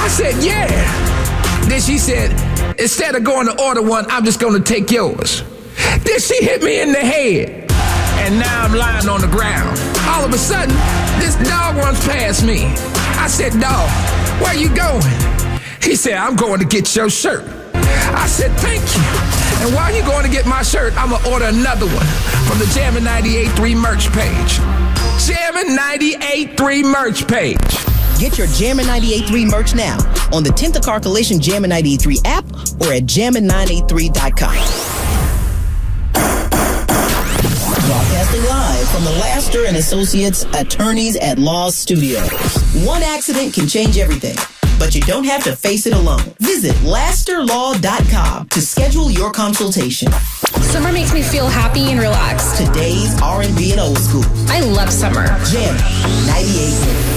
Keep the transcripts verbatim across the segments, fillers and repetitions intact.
said, yeah. Then she said, instead of going to order one, I'm just going to take yours. Then she hit me in the head. And now I'm lying on the ground. All of a sudden, this dog runs past me. I said, dog, where you going? He said, I'm going to get your shirt. I said, thank you. And while you're going to get my shirt, I'm going to order another one from the Jammin' ninety-eight point three merch page. Jammin' ninety-eight point three merch page. Get your Jammin' ninety-eight point three merch now on the tenth Car Coalition Jammin' ninety-eight point three app or at jammin nine eight three dot com. Broadcasting live from the Laster and Associates Attorneys at Law Studio. One accident can change everything, but you don't have to face it alone. Visit laster law dot com to schedule your consultation. Summer makes me feel happy and relaxed. Today's R and B and old school. I love summer. Jammin' ninety-eight point three.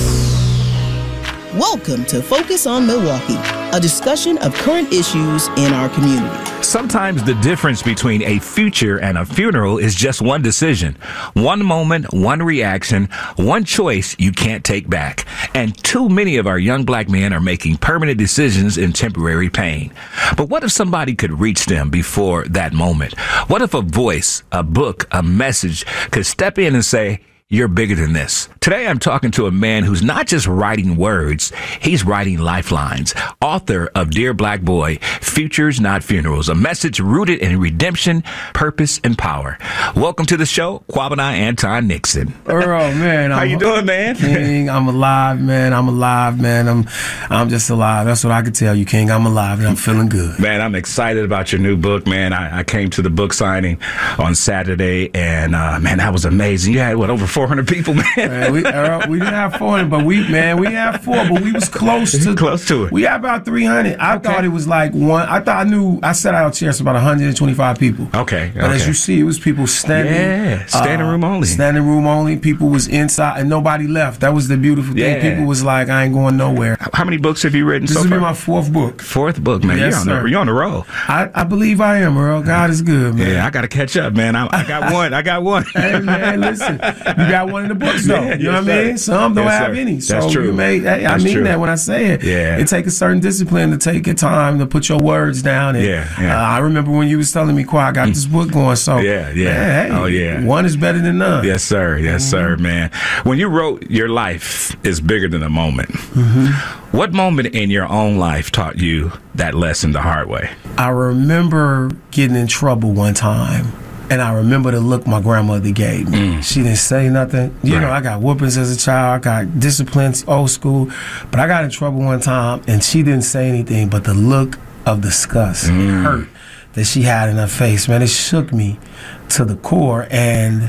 Welcome to Focus on Milwaukee, a discussion of current issues in our community. Sometimes the difference between a future and a funeral is just one decision. One moment, one reaction, one choice you can't take back. And too many of our young black men are making permanent decisions in temporary pain. But what if somebody could reach them before that moment? What if a voice, a book, a message could step in and say, you're bigger than this. Today, I'm talking to a man who's not just writing words, he's writing lifelines. Author of Dear Black Boy, Futures Not Funerals, a message rooted in redemption, purpose, and power. Welcome to the show, Kwabena Anton Nixon. Earl, man. How I'm you doing, man? King, I'm alive, man. I'm alive, man. I'm I'm just alive. That's what I can tell you, King. I'm alive, and I'm feeling good. Man, I'm excited about your new book, man. I, I came to the book signing on Saturday, and, uh, man, that was amazing. You had, what, over four hundred people, man? man we, Earl, we didn't have four hundred, but we, man, we had four, but we was close to close to it. We had about three hundred. I okay. thought it was like one. I thought I knew. I set out chairs for about one hundred twenty-five people. Okay. But okay. as you see, it was people standing. Yeah, standing uh, room only. Standing room only. People was inside, and nobody left. That was the beautiful thing. Yeah. People was like, I ain't going nowhere. How many books have you written this so far? This will be my fourth book. Fourth book, man. Yes, you're, on sir. the, you're on the roll. I, I believe I am, Earl. God is good, man. Yeah, I got to catch up, man. I, I got one. I got one. Hey, man, listen. You got one in the books, though. Yeah, you know yes, what I mean? sir. Some don't yes, have sir. any. So That's true. You may, I, That's I mean true. that when I say it. Yeah. It takes a certain discipline to take your time to put your words down. And, yeah, yeah. Uh, I remember when you was telling me, Qua, I got mm. this book going. So yeah, yeah. Man, hey, oh, yeah. One is better than none. Yes, sir. Yes, mm-hmm. sir, man. When you wrote Your Life is Bigger Than a Moment, mm-hmm. what moment in your own life taught you that lesson the hard way? I remember getting in trouble one time. And I remember the look my grandmother gave me. Mm. She didn't say nothing. You right. know, I got whoopings as a child. I got disciplines, old school. But I got in trouble one time, and she didn't say anything. But the look of disgust, mm. hurt that she had in her face, man, it shook me to the core. And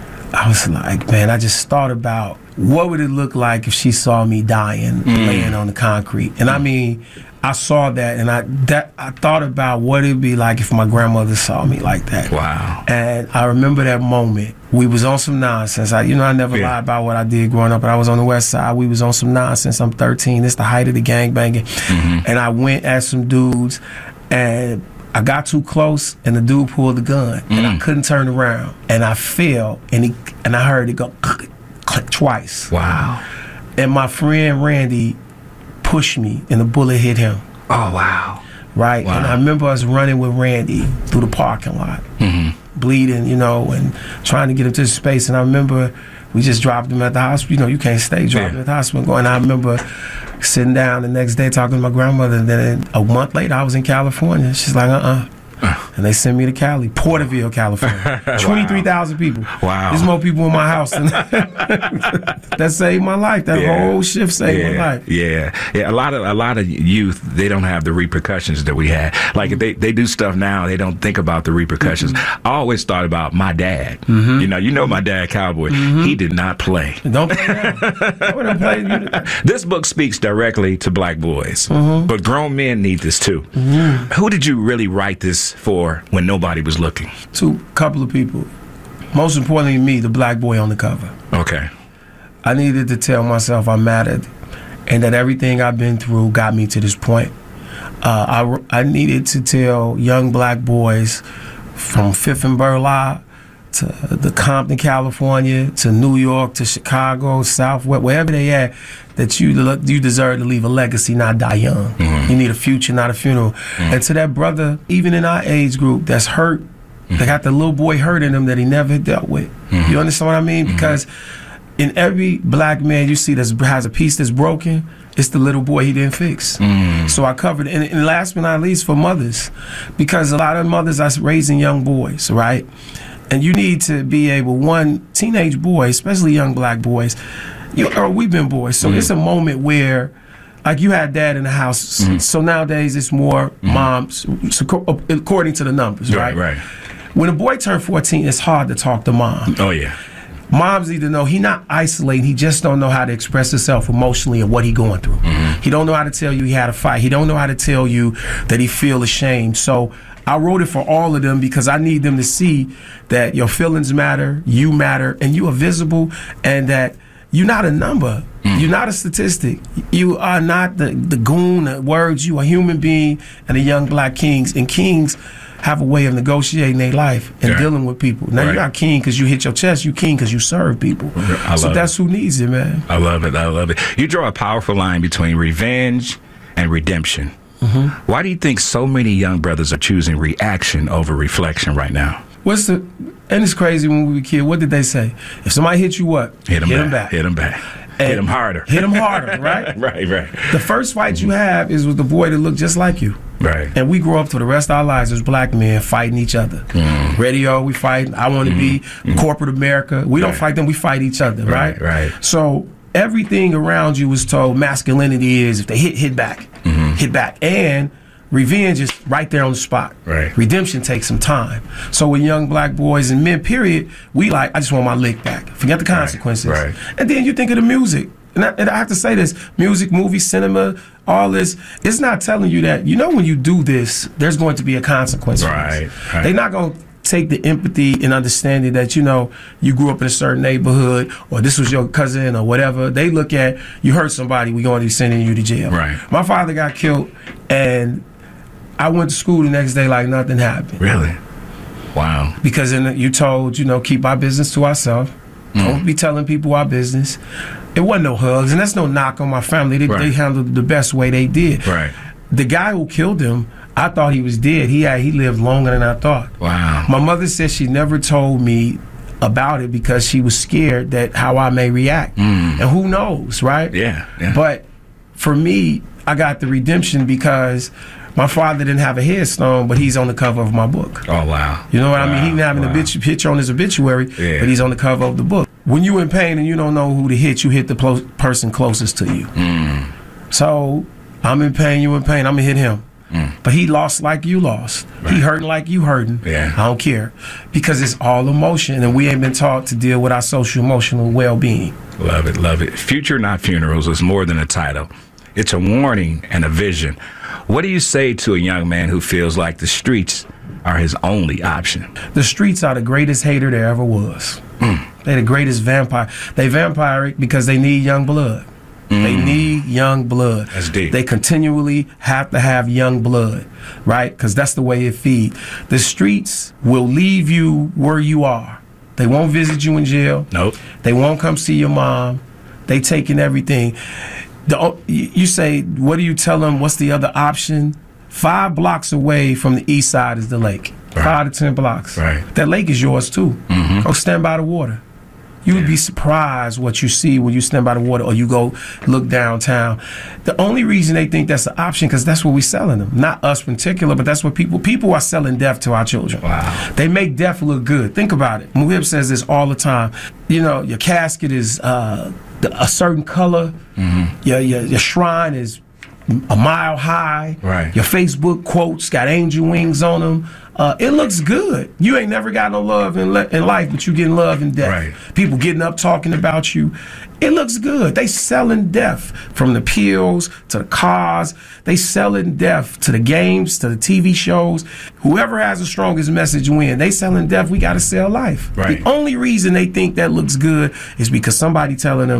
I was like, man, I just thought about what would it look like if she saw me dying, mm. laying on the concrete. And I mean, I saw that, and I that I thought about what it'd be like if my grandmother saw me like that. Wow! And I remember that moment. We was on some nonsense. I, you know, I never yeah. lie about what I did growing up. But I was on the West Side. We was on some nonsense. I'm thirteen. It's the height of the gangbanging, mm-hmm. and I went at some dudes, and I got too close, and the dude pulled the gun, mm. and I couldn't turn around, and I fell, and he and I heard it go click, click twice. Wow! And my friend Randy pushed me, and the bullet hit him. Oh, wow. Right? Wow. And I remember us running with Randy through the parking lot, mm-hmm. bleeding, you know, and trying to get him to space. And I remember we just dropped him at the hospital. You know, you can't stay, dropped yeah. him at the hospital. Going. I remember sitting down the next day talking to my grandmother. And then a month later, I was in California. She's like, uh-uh. And they sent me to Cali, Porterville, California. twenty-three thousand people. Wow. There's more people in my house than that saved my life. That yeah. whole shift saved yeah. my life. Yeah. Yeah. A lot of a lot of youth, they don't have the repercussions that we had. Like mm-hmm. they, they do stuff now, they don't think about the repercussions. Mm-hmm. I always thought about my dad. Mm-hmm. You know, you know my dad, Cowboy. Mm-hmm. He did not play. Don't play that. Don't play. This book speaks directly to black boys, mm-hmm. but grown men need this too. Mm-hmm. Who did you really write this for when nobody was looking? To a couple of people. Most importantly, me, the black boy on the cover. Okay. I needed to tell myself I mattered and that everything I've been through got me to this point. Uh, I, I needed to tell young black boys from Fifth and Burleigh to the Compton, California, to New York, to Chicago, Southwest, wherever they at, that you you deserve to leave a legacy, not die young. Mm-hmm. You need a future, not a funeral. Mm-hmm. And to that brother, even in our age group, that's hurt, mm-hmm. they got the little boy hurt in him that he never dealt with. Mm-hmm. You understand what I mean? Mm-hmm. Because in every black man you see that has a piece that's broken, it's the little boy he didn't fix. Mm. So I covered it. And, and last but not least, for mothers, because a lot of mothers are raising young boys, right? And you need to be able, one, teenage boys, especially young black boys, you, or we've been boys, so mm. it's a moment where, like you had dad in the house, mm. so nowadays it's more mm. moms, according to the numbers, right? Right, right. When a boy turned fourteen, it's hard to talk to mom. Oh, yeah. Moms need to know he not isolating. He just don't know how to express himself emotionally and what he going through. Mm-hmm. He don't know how to tell you he had a fight. He don't know how to tell you that he feel ashamed. So I wrote it for all of them because I need them to see that your feelings matter, you matter, and you are visible, and that you're not a number. Mm. You're not a statistic. You are not the, the goon, the words. You are a human being and a young black kings. And kings have a way of negotiating their life and yeah. dealing with people. Now, right. you're not king because you hit your chest. You king because you serve people. I so love that's it. Who needs it, man. I love it. I love it. You draw a powerful line between revenge and redemption. Mm-hmm. Why do you think so many young brothers are choosing reaction over reflection right now? What's the... And it's crazy when we were kids. What did they say? If somebody hit you up, hit them hit back. Them back. Hit them back. And hit them harder. Hit them harder, right? Right, right. The first fight mm-hmm. you have is with the boy that look just like you. Right. And we grow up for the rest of our lives as black men fighting each other. Mm. Radio, we fight. I want to mm. be mm. corporate America. We right. don't fight them. We fight each other, right? Right, right. So everything around you was told masculinity is if they hit, hit back. Mm-hmm. Hit back. And revenge is right there on the spot. Right. Redemption takes some time. So with young black boys and men, period, we like, I just want my lick back. Forget the consequences. Right. Right. And then you think of the music. And I, and I have to say this, music, movie, cinema, all this, it's not telling you that, you know, when you do this, there's going to be a consequence. Right. right. They're not going to take the empathy and understanding that, you know, you grew up in a certain neighborhood or this was your cousin or whatever. They look at, you hurt somebody, we're going to be sending you to jail. Right. My father got killed and I went to school the next day like nothing happened. Really? Wow. Because in the, you told, you know, keep our business to ourselves. Mm. Don't be telling people our business. It wasn't no hugs, and that's no knock on my family. They, right. they handled it the best way they did. Right. The guy who killed him, I thought he was dead. He had, he lived longer than I thought. Wow. My mother said she never told me about it because she was scared that how I may react. Mm. And who knows, right? Yeah, yeah. But for me, I got the redemption because my father didn't have a headstone, but he's on the cover of my book. Oh, wow. You know what wow. I mean? He didn't have an wow. obitu- picture on his obituary, yeah. but he's on the cover of the book. When you in pain and you don't know who to hit, you hit the plo- person closest to you. Mm. So I'm in pain, you in pain, I'm going to hit him. Mm. But he lost like you lost. Right. He hurting like you hurting. Yeah. I don't care. Because it's all emotion, and we ain't been taught to deal with our social emotional well-being. Love it, love it. Future Not Funerals is more than a title. It's a warning and a vision. What do you say to a young man who feels like the streets are his only option? The streets are the greatest hater there ever was. Mm. They're the greatest vampire. They vampiric because they need young blood. Mm. They need young blood. That's deep. They continually have to have young blood, right? Because that's the way it feeds. The streets will leave you where you are. They won't visit you in jail. Nope. They won't come see your mom. They taking everything. The, you say, what do you tell them? What's the other option? Five blocks away from the east side is the lake. Right. Five to ten blocks. Right. That lake is yours too. Mm-hmm. Go stand by the water. You would yeah. be surprised what you see when you stand by the water or you go look downtown. The only reason they think that's the option because that's what we're selling them. Not us in particular, but that's what people people are selling death to our children. Wow. They make death look good. Think about it. Muhib says this all the time. You know, your casket is uh, a certain color. Mm-hmm. Your, your your shrine is a mile high. Right. Your Facebook quotes got angel wings on them. Uh, it looks good. You ain't never got no love in, le- in life, but you getting love in death. Right. People getting up talking about you. It looks good. They selling death from the pills to the cars. They selling death to the games, to the T V shows. Whoever has the strongest message win. They selling death. We got to sell life. Right. The only reason they think that looks good is because somebody telling them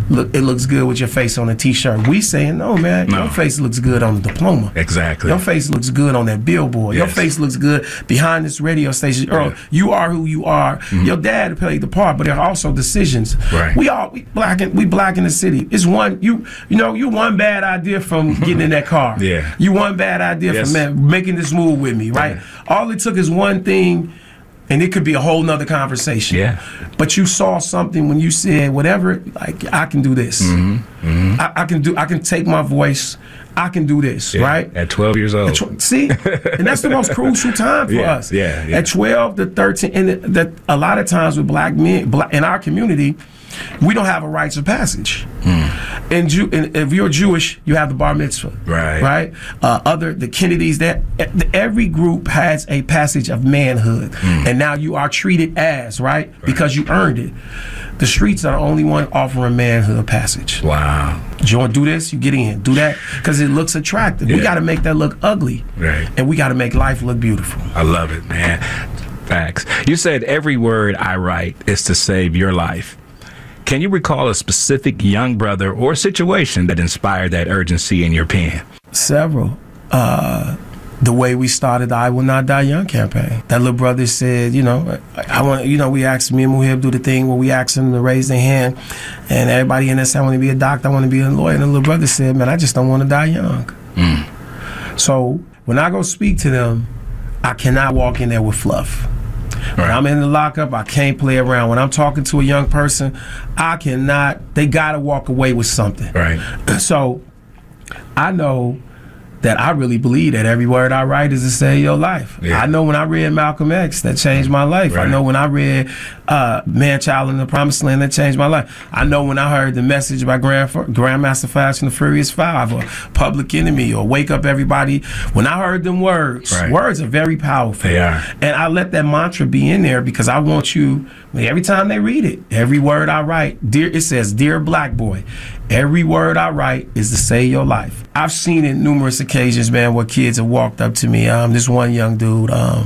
look, it looks good with your face on a T-shirt. We saying, no, man, no. Your face looks good on the diploma. Exactly. Your face looks good on that billboard. Yes. Your face looks good behind this radio station. Right. Earl, you are who you are. Mm-hmm. Your dad played the part, but there are also decisions. Right. We all we black in, we black in the city. It's one you you know you one bad idea from getting in that car. Yeah. You one bad idea yes. from man, making this move with me. Right. Yeah. All it took is one thing. And it could be a whole nother conversation. Yeah. But you saw something when you said, whatever, like, I can do this. Mm-hmm. Mm-hmm. I, I can do. I can take my voice. I can do this, yeah. right? At twelve years old. Tw- see? And that's the most crucial time for yeah. us. Yeah, yeah. At twelve to thirteen, and that a lot of times with black men, black, in our community, we don't have a rites of passage. Mm. And, Jew, and if you're Jewish, you have the bar mitzvah, right? Right. Uh, other the Kennedys, that every group has a passage of manhood, mm. and now you are treated as right, right because you earned it. The streets are the only one offering manhood passage. Wow. You want to do this? You get in. Do that because it looks attractive. Yeah. We got to make that look ugly, right? And we got to make life look beautiful. I love it, man. Facts. You said every word I write is to save your life. Can you recall a specific young brother or situation that inspired that urgency in your pen? Several. Uh, the way we started the I Will Not Die Young campaign. That little brother said, you know, I, I want, you know, we asked me and Muhib do the thing where we asked them to raise their hand, and everybody in there said, I want to be a doctor, I want to be a lawyer. And the little brother said, man, I just don't want to die young. Mm. So when I go speak to them, I cannot walk in there with fluff. Right. When I'm in the lockup, I can't play around. When I'm talking to a young person, I cannot, they got to walk away with something. Right. So I know that I really believe that every word I write is to save your life. Yeah. I know when I read Malcolm X, that changed my life. Right. I know when I read uh, Man Child in the Promised Land, that changed my life. I know when I heard the message by Grand, Grandmaster Flash and the Furious Five, or Public Enemy, or Wake Up Everybody, when I heard them words, right. words are very powerful. They are. And I let that mantra be in there because I want you, every time they read it, every word I write, dear, it says, Dear Black Boy, every word I write is to save your life. I've seen it numerous occasions, man, where kids have walked up to me. Um, this one young dude, um,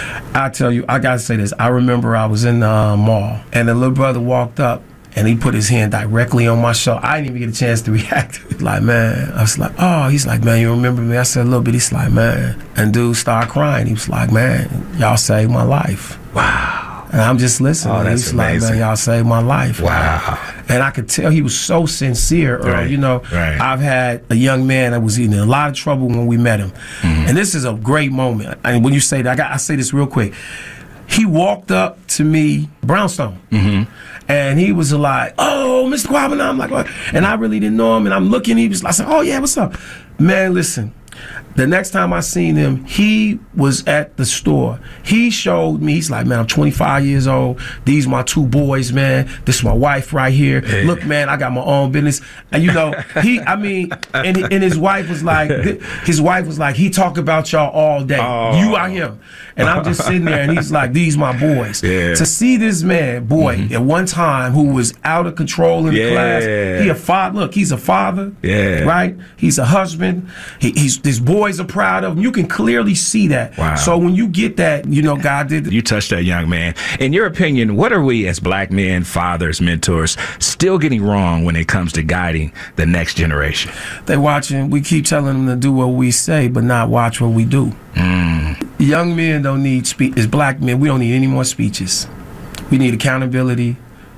I tell you, I gotta say this. I remember I was in the uh, mall, and the little brother walked up, and he put his hand directly on my shoulder. I didn't even get a chance to react. Like, man, I was like, oh, he's like, man, you remember me? I said a little bit. He's like, man. And dude started crying. He was like, man, y'all saved my life. Wow. And I'm just listening. Oh, that's He's amazing. like, man, y'all saved my life. Wow. And I could tell he was so sincere, Earl. Right. You know, right. I've had a young man that was in a lot of trouble when we met him. Mm-hmm. And this is a great moment. I mean, when you say that, I got I say this real quick. He walked up to me, Brownstone, mm-hmm. and he was like, oh, Mister Quabbin. I'm like, what? And I really didn't know him. And I'm looking, he was, I said, oh, yeah, what's up? Man, listen. The next time I seen him, he was at the store. He showed me, he's like, man, I'm twenty-five years old. These my two boys, man. This is my wife right here. Hey. Look, man, I got my own business. And you know, he, I mean, and, and his wife was like, his wife was like, he talk about y'all all day. Oh. You are him. And I'm just sitting there and he's like, these my boys. Yeah. To see this man, boy, mm-hmm. at one time who was out of control in the yeah. class. He a father. Look, he's a father. Yeah. Right? He's a husband. He, he's his boys are proud of him. You can clearly see that. Wow. So when you get that, you know, God did. You touched that young man. In your opinion, what are we as black men, fathers, mentors, still getting wrong when it comes to guiding the next generation? They watching. We keep telling them to do what we say, but not watch what we do. Mm. Young men don't need speech. As black men, we don't need any more speeches. We need accountability.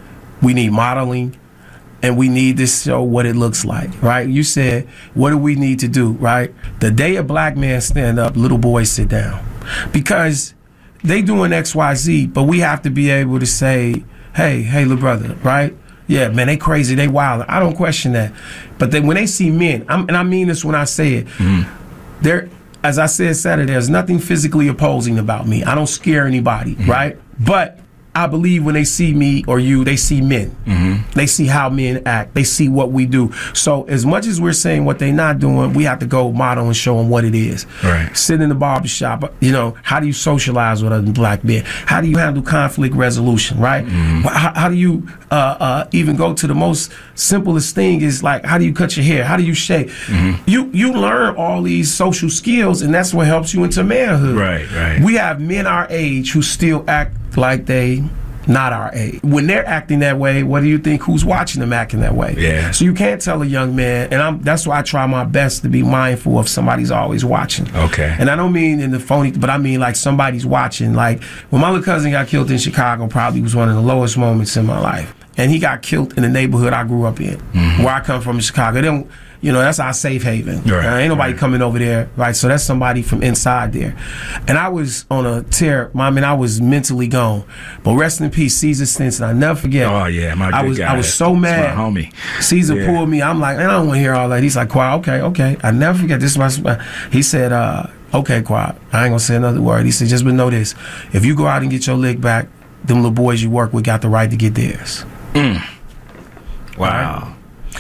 We need modeling. And we need to show what it looks like, right? You said, what do we need to do, right? The day a black man stand up, little boys sit down. Because they doing X, Y, Z, but we have to be able to say, hey, hey, little brother, right? Yeah, man, they crazy, they wild. I don't question that. But then when they see men, I'm, and I mean this when I say it, mm-hmm. they're, as I said Saturday, there's nothing physically opposing about me. I don't scare anybody, mm-hmm. right? But I believe when they see me or you, they see men. Mm-hmm. They see how men act. They see what we do. So as much as we're saying what they're not doing, we have to go model and show them what it is. Right. Sit in the barbershop. You know, how do you socialize with other black men? How do you handle conflict resolution, right? Mm-hmm. How, how do you uh, uh, even go to the most simplest thing is like, how do you cut your hair? How do you shave? Mm-hmm. You, you learn all these social skills, and that's what helps you into manhood. Right, right. We have men our age who still act like they not our age. When they're acting that way, what do you think? Who's watching them acting that way? Yeah. So you can't tell a young man, and I'm, that's why I try my best to be mindful of somebody's always watching. Okay. And I don't mean in the phony, but I mean like somebody's watching. Like when my little cousin got killed in Chicago, probably was one of the lowest moments in my life. And he got killed in the neighborhood I grew up in, mm-hmm. where I come from in Chicago. They don't, you know, that's our safe haven. Right, uh, ain't nobody right. coming over there, right? So that's somebody from inside there. And I was on a tear. I mean, I was mentally gone. But rest in peace, Caesar Stinson. I never forget. Oh yeah, my good I was, guy. I was so mad. That's my homie. Caesar yeah. pulled me. I'm like, man, I don't want to hear all that. He's like, Quad, okay, okay. I never forget. This is my. He said, uh, okay, Quad. I ain't gonna say another word. He said, just but know this: if you go out and get your lick back, them little boys you work with got the right to get theirs. Mm. Wow. Right?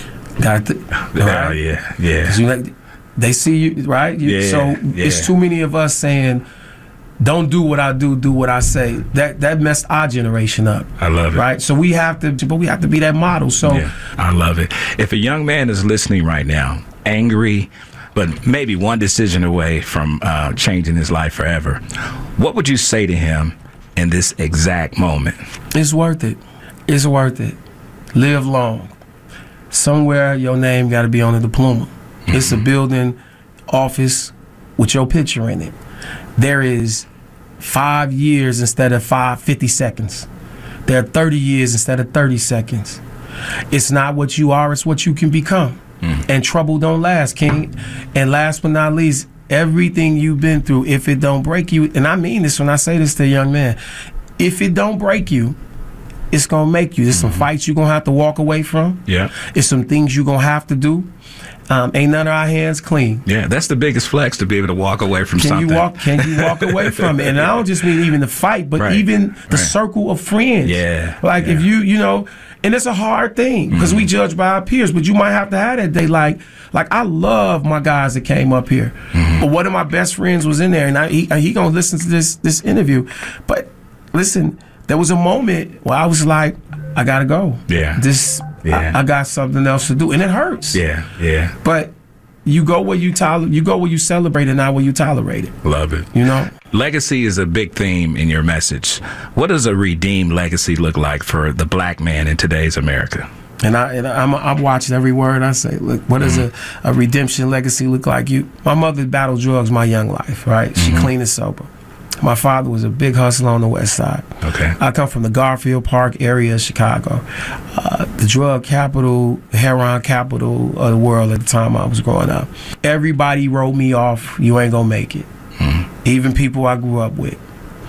Got th- right? Oh, yeah, yeah. You like, they see you, right? You, yeah, so yeah. it's too many of us saying, don't do what I do, do what I say. That that messed our generation up. I love it. Right? So we have to, but we have to be that model. So yeah, I love it. If a young man is listening right now, angry, but maybe one decision away from uh, changing his life forever, what would you say to him in this exact moment? It's worth it. It's worth it. Live long. Somewhere your name got to be on the diploma. Mm-hmm. It's a building, office with your picture in it. There is five years instead of five fifty seconds. There are thirty years instead of thirty seconds. It's not what you are, it's what you can become. Mm-hmm. And trouble don't last, King. And last but not least, everything you've been through, if it don't break you, and I mean this when I say this to a young man, if it don't break you, it's gonna make you. There's mm-hmm. some fights you're gonna have to walk away from. Yeah. It's some things you're gonna have to do. Um, ain't none of our hands clean. Yeah, that's the biggest flex, to be able to walk away from can something. You walk, can you walk away from it? And I don't just mean even the fight, but right. even the right. circle of friends. Yeah. Like yeah. if you, you know, and it's a hard thing because mm-hmm. we judge by our peers, but you might have to have that day. Like, like I love my guys that came up here, mm-hmm. but one of my best friends was in there, and I, he, he gonna listen to this this interview. But listen, there was a moment where I was like, I gotta go. Yeah. This, yeah. I, I got something else to do, and it hurts. Yeah, yeah. But you go where you toler- you go where you celebrate, and not where you tolerate it. Love it. You know, legacy is a big theme in your message. What does a redeemed legacy look like for the black man in today's America? And I, and I'm, I've watched every word I say. Look, what does mm-hmm. a, a redemption legacy look like? You, my mother battled drugs my young life, right? She mm-hmm. clean and sober. My father was a big hustler on the west side. Okay. I come from the Garfield Park area of Chicago, uh, the drug capital, heroin capital of the world at the time I was growing up. Everybody wrote me off, you ain't gonna make it. Mm-hmm. Even people I grew up with.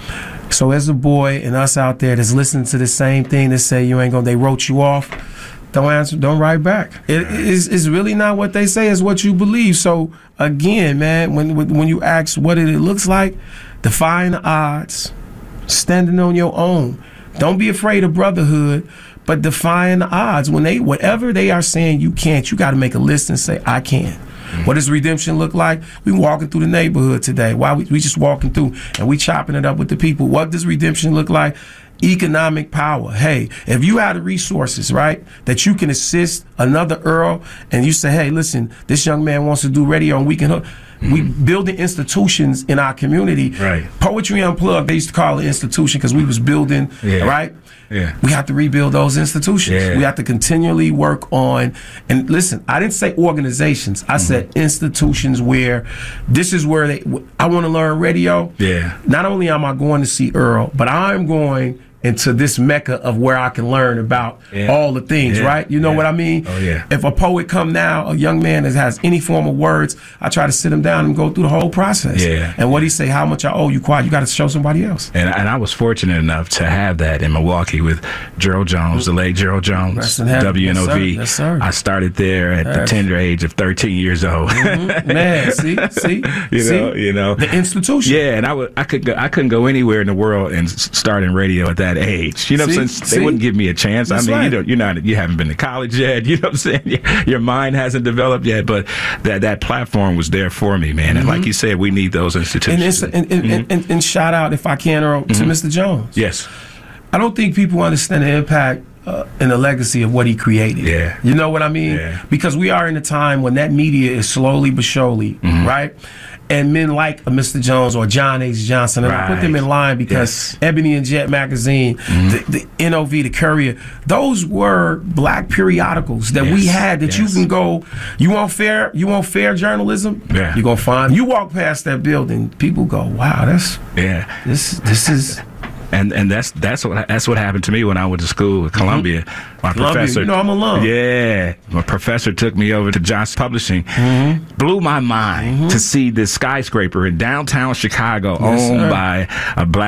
So as a boy and us out there that's listening to the same thing that say you ain't gonna, they wrote you off, don't answer, don't write back. It is it's really not what they say, it's what you believe. So again, man, when when you ask what it looks like, defying the odds, standing on your own. Don't be afraid of brotherhood, but defying the odds. When they, whatever they are saying you can't, you got to make a list and say, I can. Mm-hmm. What does redemption look like? We walking through the neighborhood today. Why we, we just walking through and we chopping it up with the people. What does redemption look like? Economic power. Hey, if you have the resources, right, that you can assist another Earl, and you say, hey, listen, this young man wants to do radio and we can hook. We building institutions in our community. Right. Poetry Unplugged, they used to call it institution because we was building, yeah. right? Yeah. We have to rebuild those institutions. Yeah. We have to continually work on, and listen, I didn't say organizations. I mm-hmm. said institutions where this is where they, I want to learn radio. Yeah. Not only am I going to see Earl, but I'm going into this mecca of where I can learn about yeah. all the things, yeah. right? You know yeah. what I mean? Oh, yeah. If a poet come now, a young man that has any form of words, I try to sit him down and go through the whole process. Yeah. And what he say, how much I owe you, quiet, you got to show somebody else. And, and I was fortunate enough to have that in Milwaukee with Gerald Jones, the late Gerald Jones, W N O V. Yes, sir. Yes, sir. I started there at yes. the tender age of thirteen years old. Mm-hmm. Man, see, see, you see? know, you know, the institution. Yeah, and I would, I could, go, I couldn't go anywhere in the world and start in radio at that age. You know, see, since see? they wouldn't give me a chance. That's I mean, right. you know, you're not, you haven't been to college yet. You know what I'm saying? Your mind hasn't developed yet, but that that platform was there for me, man. And mm-hmm. like you said, we need those institutions. And, and, and, mm-hmm. and, and shout out, if I can, Earl, mm-hmm. to Mister Jones. Yes. I don't think people understand the impact uh, in the legacy of what he created. Yeah. You know what I mean? Yeah. Because we are in a time when that media is slowly but surely, Mm-hmm. right? And men like a Mister Jones or John H. Johnson, and I put them in line because Yes. Ebony and Jet magazine, Mm-hmm. the, the N O V, the Courier, those were black periodicals that we Yes. had that you Yes. can go. You want fair? You want fair journalism? Yeah. You're gonna find. You walk past that building, people go, "Wow, that's Yeah. this. This is." And and that's that's what that's what happened to me when I went to school at Columbia. My Columbia, professor, you know I'm alum. Yeah, my professor took me over to Johnson Publishing. Mm-hmm. Blew my mind to see this skyscraper in downtown Chicago Yes, owned sir. by a black